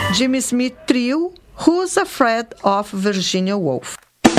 Jimmy Smith Trio, Who's Afraid of Virginia Woolf.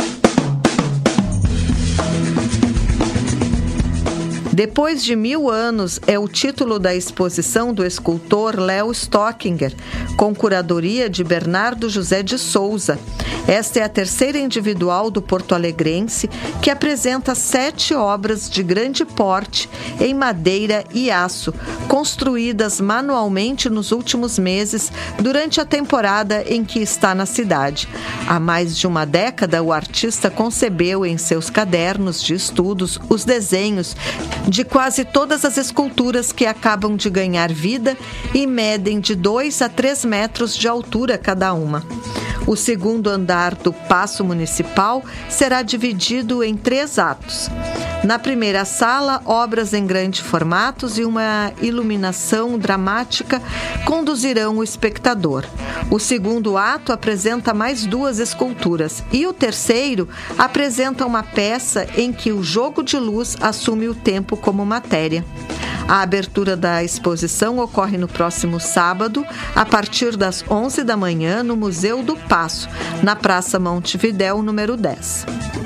Depois de 1000 anos é o título da exposição do escultor Léo Stockinger, com curadoria de Bernardo José de Souza. Esta é a terceira individual do porto-alegrense, que apresenta 7 obras de grande porte em madeira e aço, construídas manualmente nos últimos meses, durante a temporada em que está na cidade. Há mais de uma década, o artista concebeu em seus cadernos de estudos os desenhos de quase todas as esculturas que acabam de ganhar vida e medem de 2 a 3 metros de altura cada uma. O segundo andar do Paço Municipal será dividido em 3 atos. Na primeira sala, obras em grande formatos e uma iluminação dramática conduzirão o espectador. O segundo ato apresenta mais 2 esculturas e o terceiro apresenta uma peça em que o jogo de luz assume o tempo como matéria. A abertura da exposição ocorre no próximo sábado, a partir das 11 da manhã, no Museu do Paço, na Praça Montevidéu, número 10.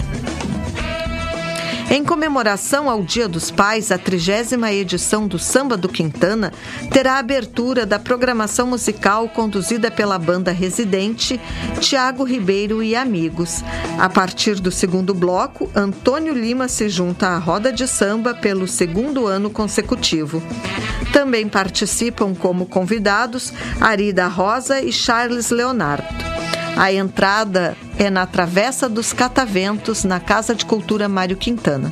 Em comemoração ao Dia dos Pais, a 30ª edição do Samba do Quintana terá a abertura da programação musical conduzida pela banda residente Tiago Ribeiro e Amigos. A partir do segundo bloco, Antônio Lima se junta à roda de samba pelo 2º ano consecutivo. Também participam como convidados Arida Rosa e Charles Leonardo. A entrada é na Travessa dos Cataventos, na Casa de Cultura Mário Quintana.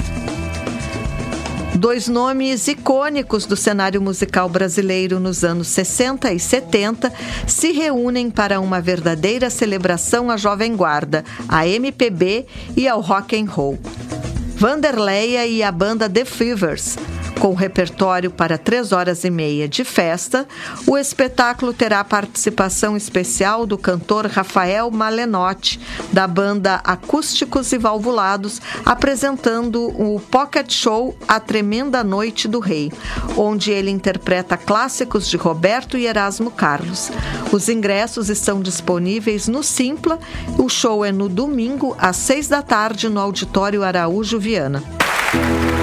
2 nomes icônicos do cenário musical brasileiro nos anos 60 e 70 se reúnem para uma verdadeira celebração à Jovem Guarda, à MPB e ao rock and roll. Vanderleia e a banda The Fevers. Com repertório para 3 horas e meia de festa, o espetáculo terá participação especial do cantor Rafael Malenotti, da banda Acústicos e Valvulados, apresentando o Pocket Show A Tremenda Noite do Rei, onde ele interpreta clássicos de Roberto e Erasmo Carlos. Os ingressos estão disponíveis no Simpla. O show é no domingo, às 6 da tarde, no Auditório Araújo Viana.